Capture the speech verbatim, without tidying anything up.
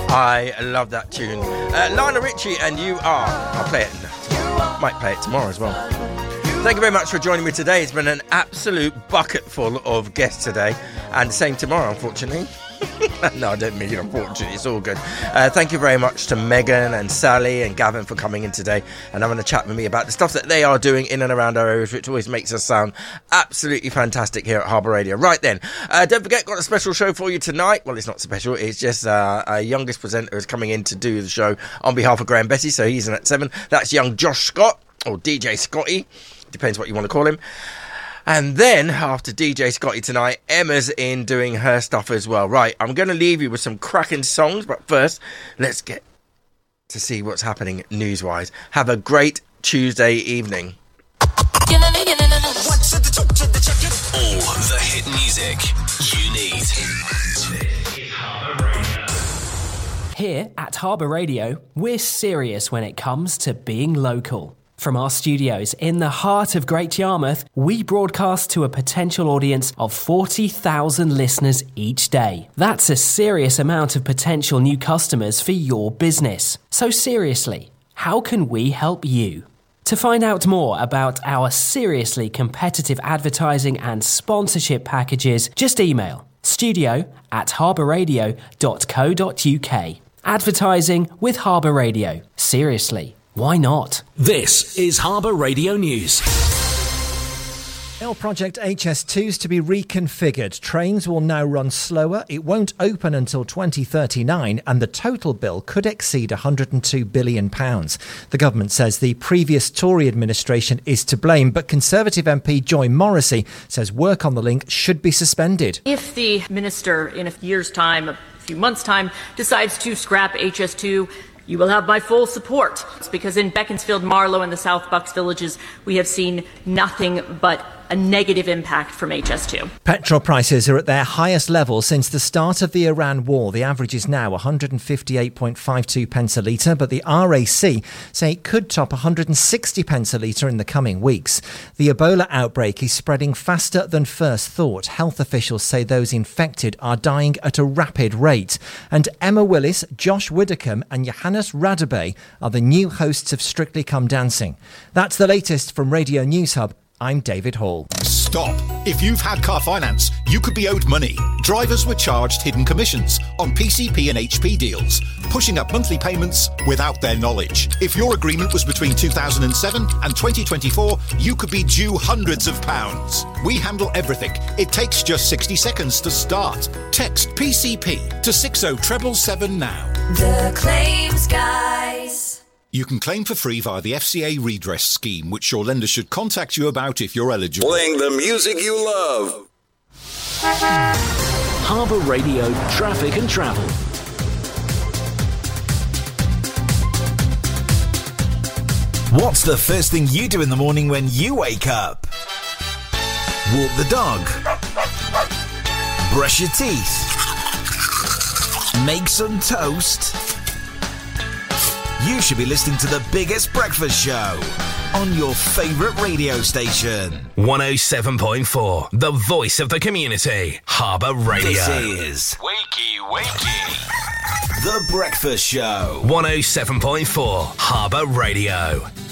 I love that tune. Uh, Lionel Richie and You Are. I'll play it. Might play it tomorrow as well. Thank you very much for joining me today. It's been an absolute bucket full of guests today. And same tomorrow, unfortunately. No, I don't mean unfortunately. It's all good. Uh, thank you very much to Megan and Sally and Gavin for coming in today and having a chat with me about the stuff that they are doing in and around our areas, which always makes us sound absolutely fantastic here at Harbour Radio. Right then, uh, don't forget, got a special show for you tonight. Well, it's not special. It's just uh, our youngest presenter is coming in to do the show on behalf of Graham Bessie, so he's in at seven. That's young Josh Scott, or D J Scotty. Depends what you want to call him. And then, after D J Scotty tonight, Emma's in doing her stuff as well. Right, I'm going to leave you with some cracking songs, but first, let's get to see what's happening news-wise. Have a great Tuesday evening. All the hit music you need. Here at Harbour Radio, we're serious when it comes to being local. From our studios in the heart of Great Yarmouth, we broadcast to a potential audience of forty thousand listeners each day. That's a serious amount of potential new customers for your business. So seriously, how can we help you? To find out more about our seriously competitive advertising and sponsorship packages, just email studio at harbourradio dot co dot uk. Advertising with Harbour Radio. Seriously. Why not? This is Harbour Radio News. L Project H S two's to be reconfigured. Trains will now run slower, it won't open until twenty thirty-nine, and the total bill could exceed one hundred two billion pounds. The government says the previous Tory administration is to blame, but Conservative M P Joy Morrissey says work on the link should be suspended. If the minister in a year's time, a few months' time, decides to scrap H S two, you will have my full support. It's because in Beaconsfield, Marlow and the South Bucks villages, we have seen nothing but a negative impact from H S two. Petrol prices are at their highest level since the start of the Iran war. The average is now one hundred fifty-eight point five two pence a litre, but the R A C say it could top one hundred sixty pence a litre in the coming weeks. The Ebola outbreak is spreading faster than first thought. Health officials say those infected are dying at a rapid rate. And Emma Willis, Josh Widdicombe and Johannes Radebe are the new hosts of Strictly Come Dancing. That's the latest from Radio News Hub. I'm David Hall. Stop. If you've had car finance, you could be owed money. Drivers were charged hidden commissions on P C P and H P deals, pushing up monthly payments without their knowledge. If your agreement was between two thousand seven and twenty twenty-four, you could be due hundreds of pounds. We handle everything. It takes just sixty seconds to start. Text P C P to six oh seven seven now. The Claims Guys. You can claim for free via the F C A redress scheme, which your lender should contact you about if you're eligible. Playing the music you love. Harbour Radio Traffic and Travel. What's the first thing you do in the morning when you wake up? Walk the dog. Brush your teeth. Make some toast. You should be listening to the biggest breakfast show on your favourite radio station. one oh seven point four, the voice of the community. Harbour Radio. This is Wakey Wakey. The Breakfast Show. one oh seven point four, Harbour Radio.